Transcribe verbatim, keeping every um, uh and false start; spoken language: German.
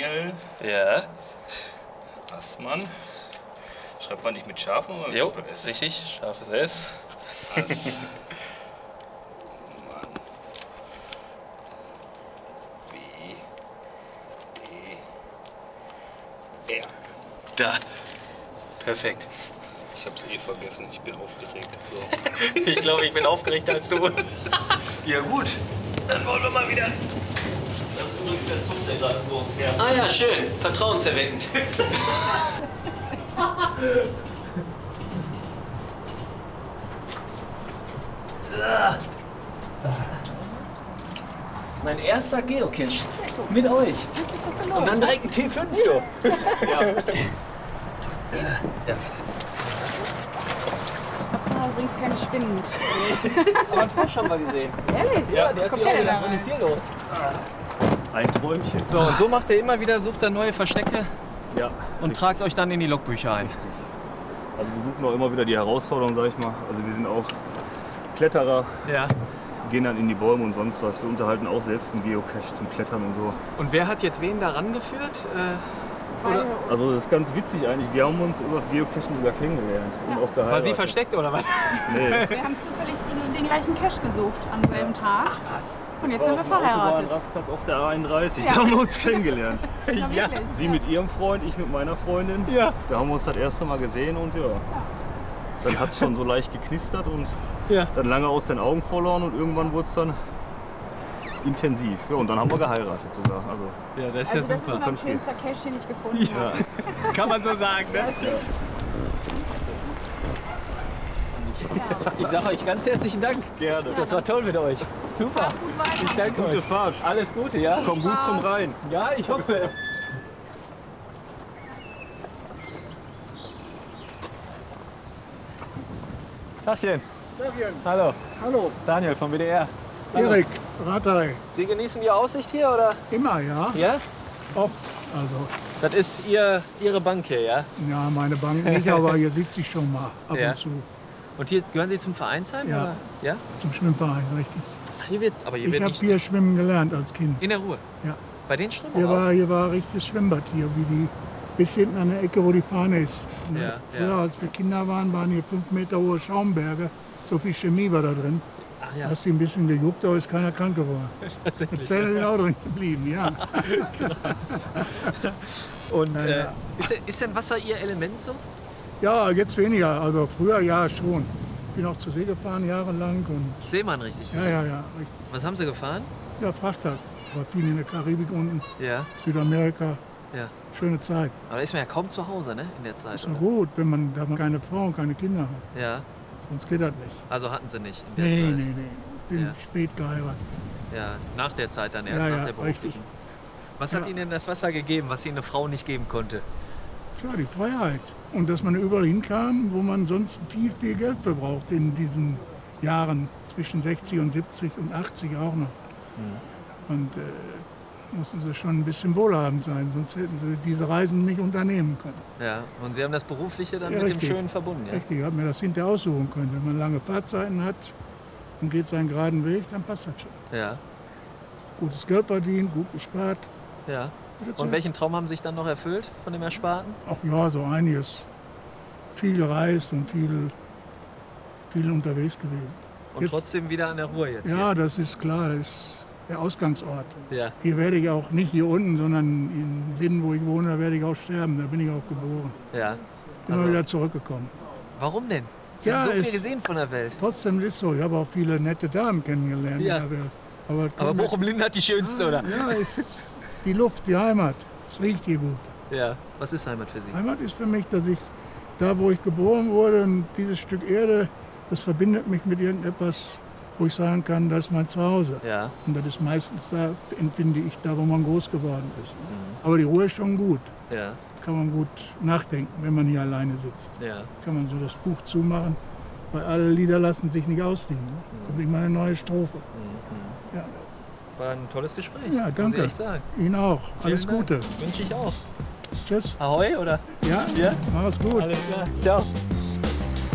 Daniel. Ja. Assmann. Schreibt man nicht mit scharfem oder mit Jo, S? richtig, scharfes S. Ass. Mann. W. D. R. Da. Perfekt. Ich hab's eh vergessen, ich bin aufgeregt. So. Ich glaube, ich bin aufgeregter als du. Ja gut, dann wollen wir mal wieder. Das ist übrigens der Zug, der gerade vor uns her. Ah ja, schön. Vertrauenserweckend. Mein erster Geocache. Mit euch. Und dann direkt ein T fünf. Ja. Ja. Ja. Hauptsache übrigens keine Spinnen. Aber einen Frosch haben wir gesehen. Ehrlich? Ja, der hat sich Kommt auch der gedacht, denn was ist hier los? Ein Träumchen. So, und so macht er immer wieder, sucht er neue Verstecke Ja. und tragt euch dann in die Logbücher ein. Also wir suchen auch immer wieder die Herausforderung, sag ich mal. Also wir sind auch Kletterer, Ja. gehen dann in die Bäume und sonst was. Wir unterhalten auch selbst einen Geocache zum Klettern und so. Und wer hat jetzt wen da rangeführt? Äh, oder Also das ist ganz witzig eigentlich. Wir haben uns über das Geocachen sogar kennengelernt und auch geheiratet. war sie versteckt oder was? Nee. Wir haben zufällig den, den gleichen Cache gesucht am selben Tag. Ach was. Und jetzt Das sind war wir auf dem verheiratet. Autobahnrastplatz auf der A einunddreißig. Ja. Da haben wir uns kennengelernt. Ja, wirklich. Sie mit ihrem Freund, ich mit meiner Freundin. Ja. Da haben wir uns das erste Mal gesehen und ja. Dann hat es schon so leicht geknistert und Ja. dann lange aus den Augen verloren und irgendwann wurde es dann intensiv. Ja, und dann haben wir geheiratet sogar. Also, Ja, das ist Also ja das ist super. mein schönster Cache, den ich gefunden habe. Kann man so sagen, ne? Ich sage euch ganz herzlichen Dank. gerne. Das war toll mit euch. Super. Gut weiter. Ich danke Gute euch. Fahrt. Alles Gute, ja? Komm gut zum Rhein. Ja, ich hoffe. Tagchen. Hallo. Hallo, Daniel vom W D R. Hallo. Erik, Ratei. Sie genießen die Aussicht hier, oder? Immer, ja? Ja? Oft. Also, Das ist ihr, Ihre Bank hier, ja? ja, meine Bank nicht, aber hier sitze ich schon mal ab Ja. und zu Und hier gehören Sie zum Vereinsheim? Ja. Oder? Ja? zum Schwimmverein, richtig. Ach, hier wird, aber hier Ich wird habe nicht hier schwimmen gelernt als Kind. in der Ruhe. Ja. Bei den Strömen Hier auch? war, hier war richtiges Schwimmbad hier, wie die, bis hinten an der Ecke, wo die Fahne ist. Ne? Ja, Früher, ja. als wir Kinder waren, waren hier fünf Meter hohe Schaumberge. So viel Chemie war da drin. Ach Da ja, hast du ein bisschen gejuckt, aber ist keiner krank geworden. tatsächlich. Zähne sind auch drin geblieben, ja. Und Ja, äh, ja. ist, denn- ist denn Wasser Ihr Element so? Ja, jetzt weniger. Also früher ja schon. Ich bin auch zur See gefahren jahrelang und Seemann richtig. ja, ja, ja. richtig. Was haben Sie gefahren? Ja, Frachter. War viel in der Karibik unten, Ja, Südamerika. ja. Schöne Zeit. Aber da ist man ja kaum zu Hause, ne? In der Zeit. Ist ja oder? gut, wenn man da mal keine Frau und keine Kinder hat. Ja, Sonst geht das nicht. also hatten Sie nicht in der Nee, Zeit. nee, nee. Bin Ja. spät geheiratet. Ja, nach der Zeit dann erst, Ja, nach ja, der beruflichen. Was hat Ja. Ihnen denn das Wasser gegeben, was Ihnen eine Frau nicht geben konnte? Tja, die Freiheit. Und dass man überall hinkam, wo man sonst viel, viel Geld für braucht in diesen Jahren zwischen sechzig und siebzig und achtzig auch noch. Und äh, mussten sie schon ein bisschen wohlhabend sein, sonst hätten sie diese Reisen nicht unternehmen können. Ja, und Sie haben das Berufliche dann Ja, mit richtig. dem Schönen verbunden, ja? Richtig, ich habe mir das hinterher aussuchen können. Wenn man lange Fahrzeiten hat und geht seinen geraden Weg, dann passt das schon. Ja, Gutes Geld verdient, gut gespart. ja. Wieder Und zurück. welchen Traum haben Sie sich dann noch erfüllt von dem Ersparten? Ach ja, so einiges. Viel gereist und viel, viel unterwegs gewesen. Und Jetzt- trotzdem wieder an der Ruhe jetzt. Ja, das ist klar, das ist der Ausgangsort. Hier. Ja. Hier werde ich auch nicht hier unten, sondern in Linden, wo ich wohne, da werde ich auch sterben. Da bin ich auch geboren. Ja. Immer Also- wieder zurückgekommen. Warum denn? Sie Ja, haben so viel es- gesehen von der Welt. Trotzdem ist es so, ich habe auch viele nette Damen kennengelernt Ja. in der Welt. Aber, Aber Bochum-Linden hat die schönste, oder? Ja, ist die Luft, die Heimat. Es riecht hier gut. Ja. Was ist Heimat für Sie? Heimat ist für mich, dass ich da, wo ich geboren wurde, und dieses Stück Erde, das verbindet mich mit irgendetwas, wo ich sagen kann, das ist mein Zuhause. Ja. Und das ist meistens da, empfinde ich, da, wo man groß geworden ist. Mhm. Aber die Ruhe ist schon gut. Ja. Kann man gut nachdenken, wenn man hier alleine sitzt. Ja. Kann man so das Buch zumachen, weil alle Lieder lassen sich nicht ausziehen. Mhm. Kommt immer eine neue Strophe. Ja. War ein tolles Gespräch. Ja, Muss danke. ich echt sagen. Ihnen auch. Alles Vielen Dank. Gute. Wünsche ich auch. Tschüss. Ahoi, oder? Ja, Ja. mach's gut. Alles klar. Ciao.